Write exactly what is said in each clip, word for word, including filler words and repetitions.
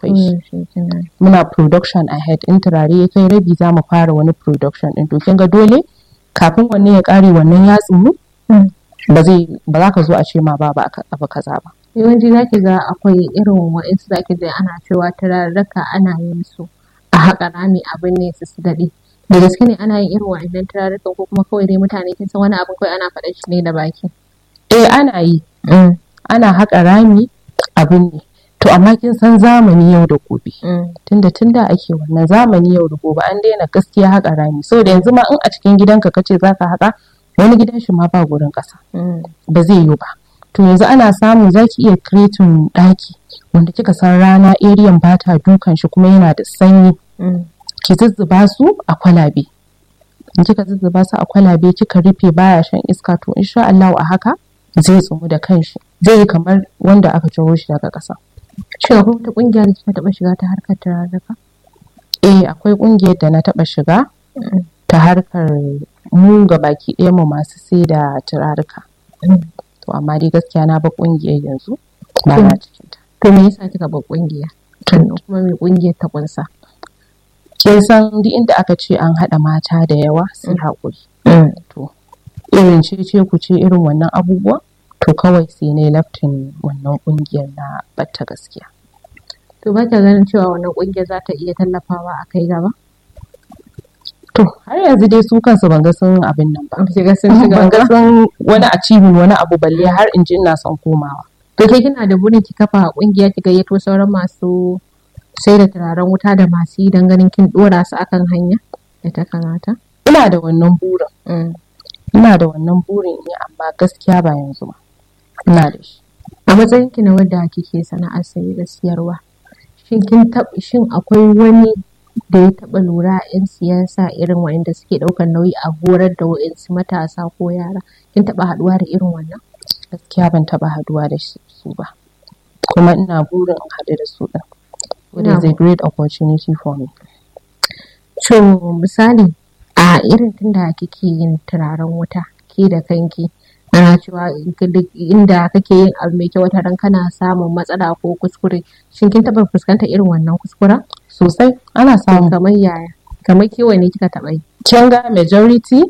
akwai shi. Muna production ahead, in turare ya kai rabi za mu fara wani production din. To kin ga dole kafin wanne ya kare wannan ya tsumu ba zai ba za ka zo a ce ma ba ba abu kaza ba. Yawanci zaki ga akwai irin wa'insu zaki ga ana cewa turarraka ana yin su a haƙa rami abin ne su daɗe. Da gaske ne ana yin irin wa'annan turarrukan ko kuma kawai dai mutane kin san wani abin kawai ana faɗa shi ne da baki. Eh ana yi. Ana haƙa rami abin ne. To amma kin san zamani yau da gobe. Tunda tunda ake wannan zamani yau da gobe an daina gaskiya haƙa rami. Saboda yanzu ma in a cikin gidanka kace zaka haƙa wani gidan shi ma ba gurin ƙasa. Ba zai yiwu ba. To yanzu ana samu zaki iya creating ɗaki wanda kika san rana area ba ta dukan shi kuma yana da sanyi. Ki zuzzuba su a kwalabe. In kika zuzzuba su a kwalabe kika rufe baya shan iska to insha Allah a haka zai tsumu da kanshi. Zai yi kamar wanda aka ciro shi daga ƙasa. Shin akwai wata ƙungiya da kika taɓa shiga ta harkar turarruka? Eh akwai ƙungiyar da na taɓa shiga ta harkar mu ga baki ɗaya mu masu sai da turarruka. To amma dai gaskiya na ba ƙungiyar yanzu ba na cikin ta. To me yasa kika ba ƙungiya? Kuma me ƙungiyar ta kunsa? Kin san duk inda aka ce an haɗa mata da yawa sai haƙuri. To irin ce ce ku ce irin wannan abubuwa to kawai sai ne laftin wannan ƙungiyar na batta gaskiya. To ba ta ganin cewa wannan ƙungiyar za ta iya tallafawa a kai gaba? To har yanzu dai su kansu ban ga sun abin nan ba. Ban sun shiga ban ga sun wani achievement wani abu balle har in ji ina son komawa. To kai kina da burin ki kafa ƙungiya ki gayyato sauran masu sai da turaren wuta da masu yi don ganin kin dora su akan hanya da ta kamata? Ina da wannan burin. Ina da wannan burin ne amma gaskiya ba yanzu ba. Ina da shi. A matsayin ki na wadda kike sana'ar saye da siyarwa. Shin kin taɓa shin akwai wani da ya taɓa lura yan siyasa irin wa'inda suke ɗaukar nauyi a horar da wa'insu matasa ko yara? Kin taɓa haɗuwa da irin wannan? Gaskiya ban taɓa haɗuwa da su ba. Kuma ina burin in haɗu da su ɗin. It is a great opportunity for me. So misali a irin tunda kike yin turaren wuta ke da kanki ana cewa inda kake yin abu mai kyau wata ran kana samun matsala ko kuskure, shin kin taɓa fuskantar irin wannan kuskuren? Sosai ana samu. Kamar yaya? Kamar kewa ne kika taɓa yi? Kin ga majority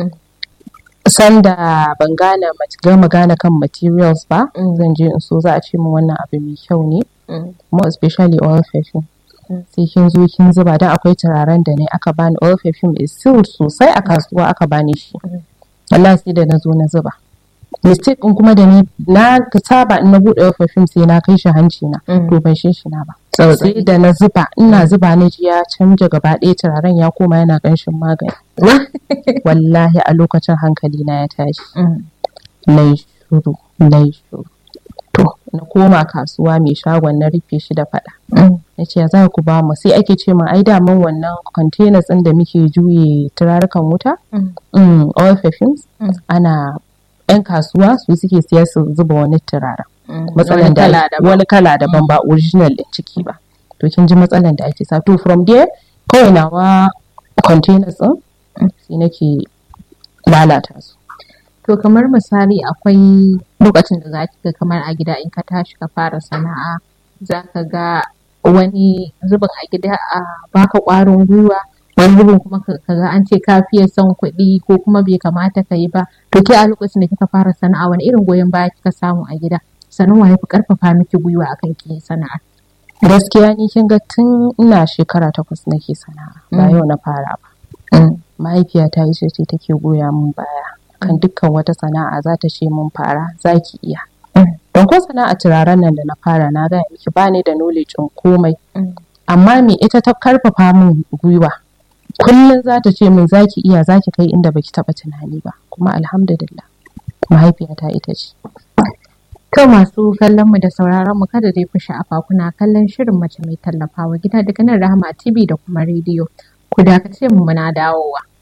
sanda ban gane gama gane kan materials ba zan je in so za a ce min wannan abu mai kyau ne. More especially oil perfume. Sai kin zo kin zuba dan akwai turaren da ne aka bani oil perfume is sealed sosai a kasuwa aka bani shi. Allah sai da na zo na zuba. Mistake in kuma da ni na saba in na bude oil perfume sai na kai shi hanci na to ban shi shi na ba. Sai da na zuba ina zuba na ji ya canja gaba ɗaya turaren ya koma yana ƙanshin magani. Wallahi a lokacin hankali na ya tashi. Nai shuru nai shuru. To na koma kasuwa mai shagon na rufe shi da fada. Na ce za ku ba mu sai ake ce min ai daman wannan containers ɗin da muke juye turarukan wuta oil perfumes ana yan kasuwa su suke siya su zuba wani turaren. Matsalan da wani kala daban ba original ɗin ciki ba. To kin ji matsalan da ake sa to from there kawai nawa containers ɗin sai nake lalata su. To kamar misali akwai lokacin da za ki ga kamar a gida in ka tashi ka fara sana'a za ka ga wani zubin a gida a baka ƙwarin gwiwa wani zubin kuma ka ga an ce ka fiye son kuɗi ko kuma bai kamata ka yi ba. To ke a lokacin da kika fara sana'a wani irin goyon baya kika samu a gida? Sannan wa ya fi ƙarfafa miki gwiwa akan ki sana'a? Gaskiya ni kin ga tun ina shekara takwas nake sana'a ba yau na fara ba. Mahaifiyata ita ce take goya min baya. Kan dukkan wata sana'a za ta ce mun fara za ki iya. Don ko sana'a turaren nan da na fara na gaya miki ba ni da knowledge in komai. Amma me ita ta karfafa min gwiwa. Kullum za ta ce min za ki iya za ki kai inda baki taɓa tunani ba. Kuma alhamdulillah mahaifiyata ita ce. To masu kallon mu da sauraron mu kada dai ku sha'afa kuna kallon shirin mace mai tallafawa gida daga nan Rahama T V da kuma rediyo. Ku dakace mu muna dawowa.